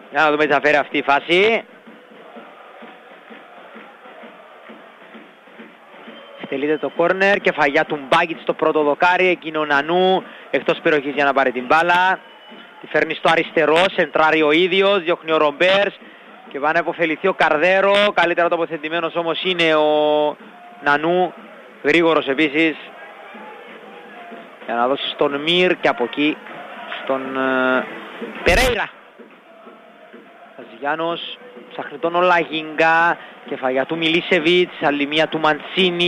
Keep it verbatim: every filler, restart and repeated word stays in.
Για να δούμε τι θα φέρει αυτή η φάση. Εκτελείται το κόρνερ, κεφαγιά του Μπάγκιτ στο πρώτο δοκάρι, εκείνο ο Νανού εκτός περιοχής για να πάρει την μπάλα. Τη φέρνει στο αριστερό, σεντράρει ο ίδιος, διώχνει ο Ρομπέρς και πάει να υποφεληθεί ο Καρδέρο. Καλύτερα τοποθετημένος όμως είναι ο Νανού, γρήγορος επίσης, για να δώσει στον Μυρ και από εκεί στον uh, Περέιρα. Ζιάνος ψάχνει τον Ολαγίνγκα, κεφαγιά του Μιλίσεβιτς, άλλη μία του Μαντσίνη.